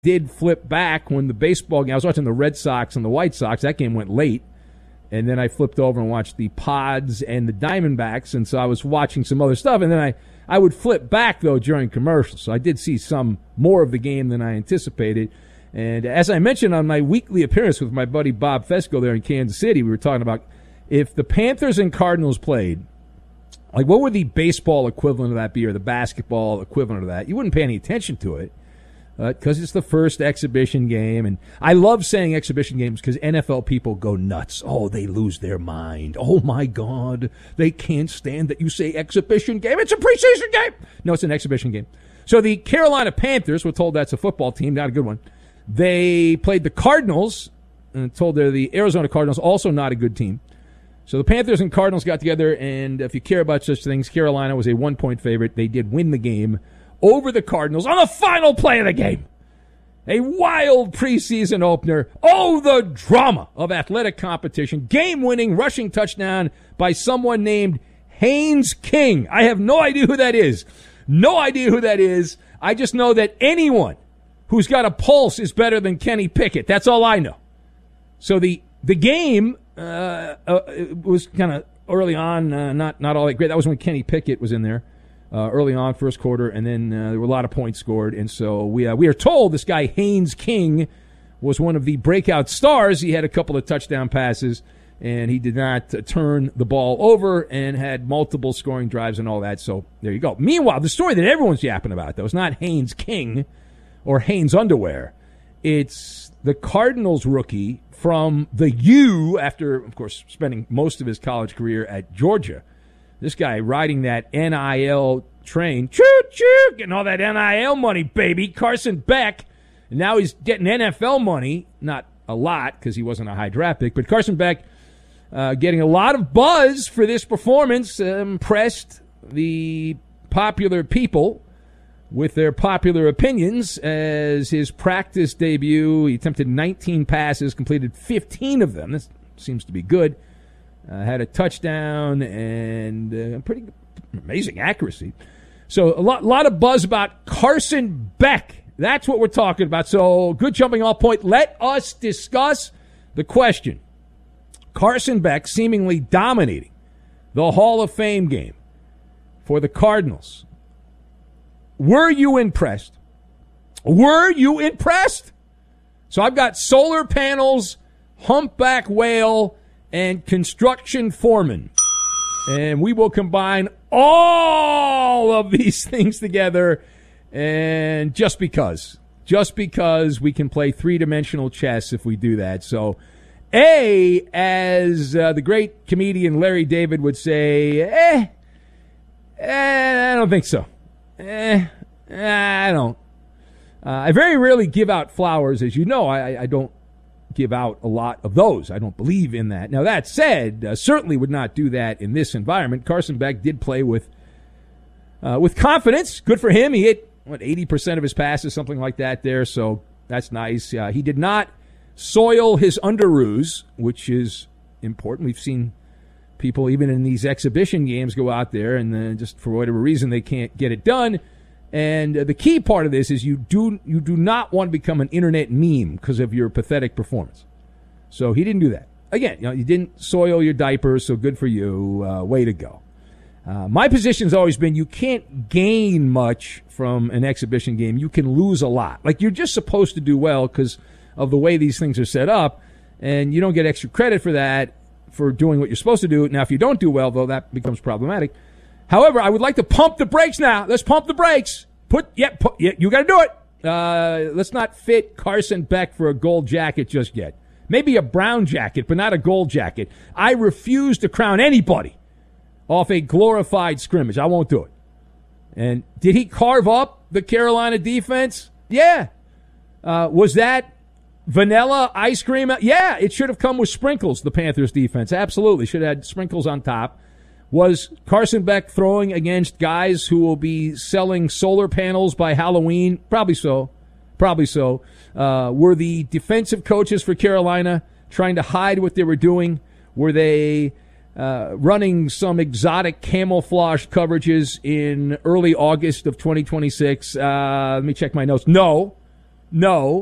did flip back when the baseball game, I was watching the Red Sox and the White Sox. That game went late. And then I flipped over and watched the Pods and the Diamondbacks. And so I was watching some other stuff. And then I would flip back, though, during commercials. So I did see some more of the game than I anticipated. And as I mentioned on my weekly appearance with my buddy Bob Fesco there in Kansas City, we were talking about if the Panthers and Cardinals played, like what would the baseball equivalent of that be or the basketball equivalent of that? You wouldn't pay any attention to it. Because it's the first exhibition game. And I love saying exhibition games because NFL people go nuts. Oh, they lose their mind. Oh, my God. They can't stand that you say exhibition game. It's a preseason game. No, it's an exhibition game. So the Carolina Panthers, we're told that's a football team, not a good one. They played the Cardinals, and told they're the Arizona Cardinals, also not a good team. So the Panthers and Cardinals got together, and if you care about such things, Carolina was a 1-point favorite. They did win the game over the Cardinals on the final play of the game. A wild preseason opener. Oh, the drama of athletic competition. Game-winning rushing touchdown by someone named Haynes King. I have no idea who that is. No idea who that is. I just know that anyone who's got a pulse is better than Kenny Pickett. That's all I know. So the game was kind of early on, not all that great. That was when Kenny Pickett was in there. Early on, first quarter, and then there were a lot of points scored. And so we are told this guy, Haynes King, was one of the breakout stars. He had a couple of touchdown passes, and he did not turn the ball over and had multiple scoring drives and all that. So there you go. Meanwhile, the story that everyone's yapping about, though, is not Haynes King or Haynes Underwear. It's the Cardinals rookie from the U after, of course, spending most of his college career at Georgia. This guy riding that NIL train, choo-choo, getting all that NIL money, baby. Carson Beck, and now he's getting NFL money. Not a lot because he wasn't a high draft pick, but Carson Beck getting a lot of buzz for this performance. Impressed the popular people with their popular opinions as his practice debut. He attempted 19 passes, completed 15 of them. This seems to be good. Had a touchdown and pretty amazing accuracy. So a lot of buzz about Carson Beck. That's what we're talking about. So good jumping off point. Let us discuss the question. Carson Beck seemingly dominating the Hall of Fame game for the Cardinals. Were you impressed? Were you impressed? So I've got solar panels, humpback whale, and construction foreman. And we will combine all of these things together. And just because we can play three-dimensional chess if we do that. So, as the great comedian Larry David would say, I don't think so. I don't. I very rarely give out flowers. As you know, I don't give out a lot of those. I don't believe in that. Now, that said, certainly would not do that in this environment. Carson Beck did play with confidence. Good for him. He hit, 80% of his passes, something like that there, so that's nice. He did not soil his underoos, which is important. We've seen people, even in these exhibition games, go out there and just for whatever reason they can't get it done. And the key part of this is you do not want to become an internet meme because of your pathetic performance. So he didn't do that. Again, you didn't soil your diapers, so good for you. Way to go. My position's always been you can't gain much from an exhibition game. You can lose a lot. Like, you're just supposed to do well because of the way these things are set up, and you don't get extra credit for that, for doing what you're supposed to do. Now, if you don't do well, though, that becomes problematic. However, I would like to pump the brakes now. Let's pump the brakes. You got to do it. Let's not fit Carson Beck for a gold jacket just yet. Maybe a brown jacket, but not a gold jacket. I refuse to crown anybody off a glorified scrimmage. I won't do it. And did he carve up the Carolina defense? Yeah. Was that vanilla ice cream? Yeah, it should have come with sprinkles, the Panthers defense. Absolutely. Should have had sprinkles on top. Was Carson Beck throwing against guys who will be selling solar panels by Halloween? Probably so. Were the defensive coaches for Carolina trying to hide what they were doing? Were they running some exotic camouflage coverages in early August of 2026? Let me check my notes. No. No,